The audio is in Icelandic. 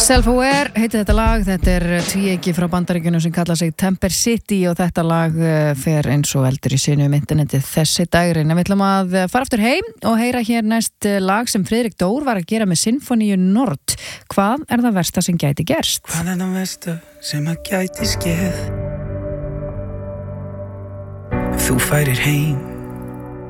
Self-Aware heitir þetta lag, þetta tvíeyki frá Bandaríkjunum sem kalla sig Temper City og þetta lag fer eins og eldur í sinu internetið þessi dagurinn. Við ætlum að fara aftur heim og heyra hér næst lag sem Friðrik Dór var að gera með Sinfoníu Nord. Hvað það versta sem gæti gerst? Hvað það versta sem gæti skeð? Þú færir heim